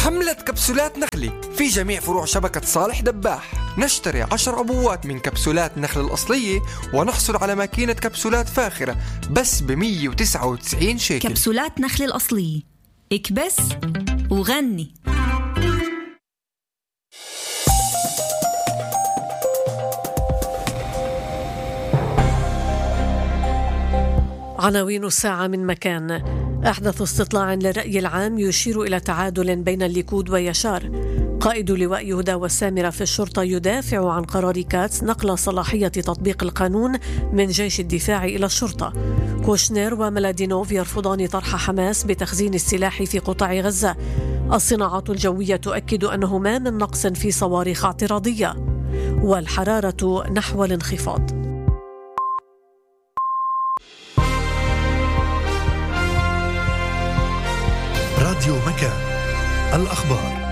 حملة كبسولات نخلي في جميع فروع شبكة صالح دباح. نشتري 10 عبوات من كبسولات نخل الأصلية ونحصل على ماكينة كبسولات فاخرة بس ب199 شيكل. كبسولات نخل الأصلية، اكبس وغني. عناوين الساعة من مكان. أحدث استطلاع للرأي العام يشير إلى تعادل بين الليكود ويشار. قائد لواء يهودا والسامرة في الشرطة يدافع عن قرار كاتس نقل صلاحية تطبيق القانون من جيش الدفاع إلى الشرطة. كوشنير وملادينوف يرفضان طرح حماس بتخزين السلاح في قطاع غزة. الصناعات الجوية تؤكد أنه ما من نقص في صواريخ اعتراضية. والحرارة نحو الانخفاض. راديو مكان، الأخبار.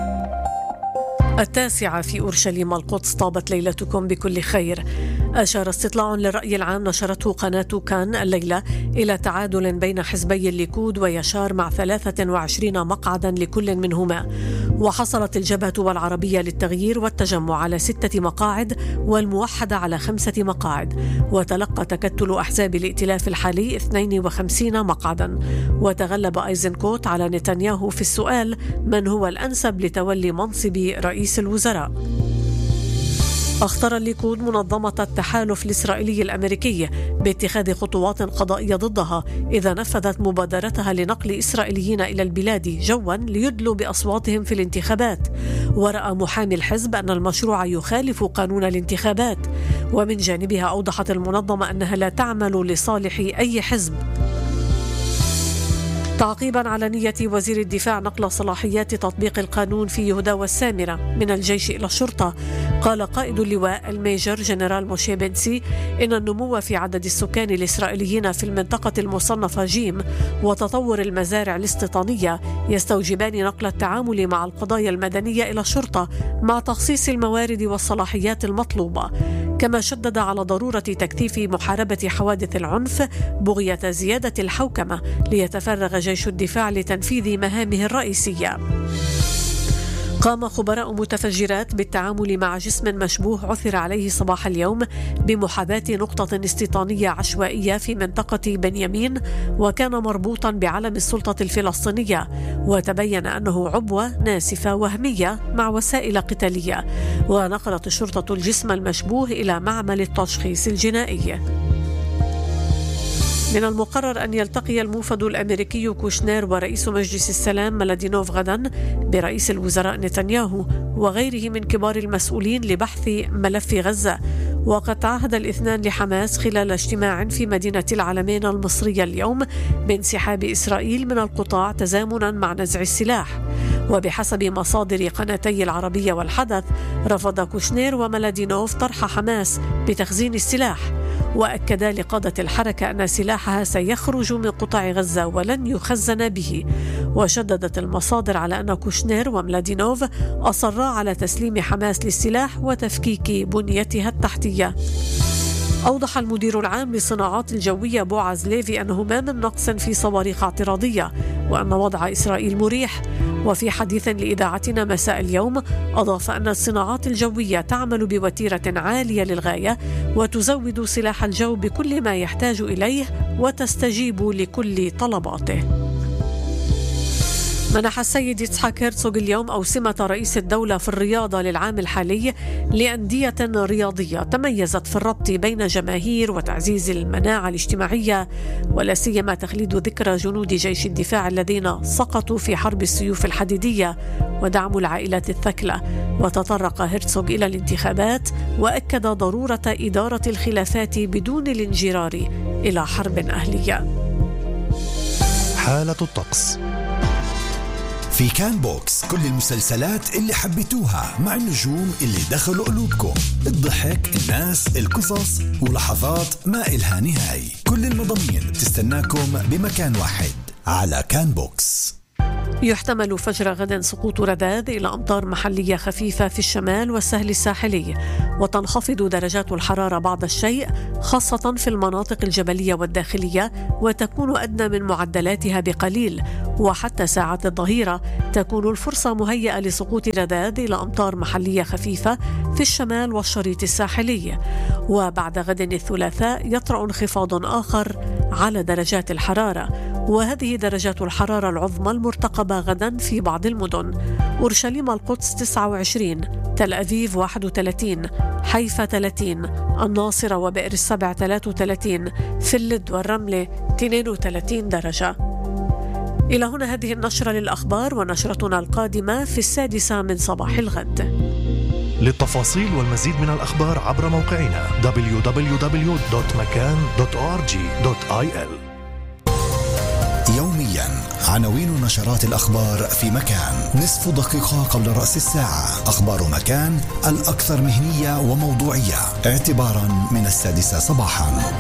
9:00 في أورشليم القدس. طابت ليلتكم بكل خير. أشار استطلاع للرأي العام نشرته قناة كان الليلة إلى تعادل بين حزبي الليكود ويشار مع 23 مقعدا لكل منهما. وحصلت الجبهة والعربية للتغيير والتجمع على 6 مقاعد والموحدة على 5 مقاعد. وتلقى تكتل أحزاب الائتلاف الحالي 52 مقعدا. وتغلب أيزنكوت على نتنياهو في السؤال من هو الأنسب لتولي منصب رئيس الوزراء. أخطر الليكود منظمة التحالف الإسرائيلي الأمريكي باتخاذ خطوات قضائية ضدها إذا نفذت مبادرتها لنقل إسرائيليين إلى البلاد جوا ليدلوا بأصواتهم في الانتخابات. ورأى محامي الحزب أن المشروع يخالف قانون الانتخابات. ومن جانبها أوضحت المنظمة أنها لا تعمل لصالح أي حزب. تعقيبا على نية وزير الدفاع نقل صلاحيات تطبيق القانون في يهودا والسامرة من الجيش إلى الشرطة، قال قائد اللواء الميجر جنرال موشي بنسي إن النمو في عدد السكان الإسرائيليين في المنطقة المصنفة جيم وتطور المزارع الاستيطانية يستوجبان نقل التعامل مع القضايا المدنية إلى الشرطة مع تخصيص الموارد والصلاحيات المطلوبة. كما شدد على ضرورة تكثيف محاربة حوادث العنف بغية زيادة الحوكمة ليتفرغ جيش الدفاع لتنفيذ مهامه الرئيسية. قام خبراء متفجرات بالتعامل مع جسم مشبوه عثر عليه صباح اليوم بمحاذاة نقطة استيطانية عشوائية في منطقة بنيامين، وكان مربوطا بعلم السلطة الفلسطينية. وتبين أنه عبوة ناسفة وهمية مع وسائل قتالية. ونقلت الشرطة الجسم المشبوه إلى معمل التشخيص الجنائي. من المقرر أن يلتقي الموفد الأمريكي كوشنير ورئيس مجلس السلام ملادينوف غدا برئيس الوزراء نتنياهو وغيره من كبار المسؤولين لبحث ملف غزة. وقد تعهد الاثنان لحماس خلال اجتماع في مدينة العلمين المصرية اليوم بانسحاب إسرائيل من القطاع تزامنا مع نزع السلاح. وبحسب مصادر قناتي العربية والحدث، رفض كوشنير وملادينوف طرح حماس بتخزين السلاح. وأكدا لقادة الحركة أن سلاحها سيخرج من قطاع غزة ولن يخزن به. وشددت المصادر على أن كوشنير وملادينوف أصرا على تسليم حماس للسلاح وتفكيك بنيتها التحتية. أوضح المدير العام للصناعات الجوية بوعز ليفي أنه ما من نقص في صواريخ اعتراضية وأن وضع إسرائيل مريح. وفي حديث لإذاعتنا مساء اليوم أضاف أن الصناعات الجوية تعمل بوتيرة عالية للغاية وتزود سلاح الجو بكل ما يحتاج إليه وتستجيب لكل طلباته. منح السيد إسحاق هيرتسوغ اليوم أوسمة رئيس الدولة في الرياضة للعام الحالي لأندية رياضية تميزت في الربط بين جماهير وتعزيز المناعة الاجتماعية، ولا سيما تخليد ذكرى جنود جيش الدفاع الذين سقطوا في حرب السيوف الحديدية ودعم العائلات الثكلى. وتطرق هيرتسوغ إلى الانتخابات وأكد ضرورة إدارة الخلافات بدون الانجرار إلى حرب أهلية. حالة الطقس. في كان بوكس كل المسلسلات اللي حبيتوها مع النجوم اللي دخلوا قلوبكم، الضحك، الناس، القصص ولحظات ما إلها نهاية. كل المضامين تستناكم بمكان واحد على كان بوكس. يحتمل فجر غد سقوط رذاذ إلى أمطار محلية خفيفة في الشمال والسهل الساحلي، وتنخفض درجات الحرارة بعض الشيء خاصة في المناطق الجبلية والداخلية، وتكون أدنى من معدلاتها بقليل. وحتى ساعات الظهيرة تكون الفرصة مهيئة لسقوط رذاذ إلى أمطار محلية خفيفة في الشمال والشريط الساحلي. وبعد غد الثلاثاء يطرأ انخفاض آخر على درجات الحرارة، وهذه درجات الحرارة العظمى المرتقبة غدا في بعض المدن: أورشليم القدس 29، تل أبيب 31، حيفا 30، الناصرة وبئر السبع 33، فلد والرملة 32 درجة. إلى هنا هذه النشرة للأخبار، ونشرتنا القادمة في 6 من صباح الغد. للتفاصيل والمزيد من الأخبار عبر موقعنا www.makan.org.il. يوميا عناوين نشرات الأخبار في مكان، نصف دقيقة قبل رأس الساعة. أخبار مكان الأكثر مهنية وموضوعية اعتبارا من 6 صباحا.